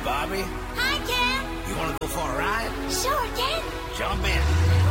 Bobby. Hi, Ken. You want to go for a ride? Sure, Ken. Jump in.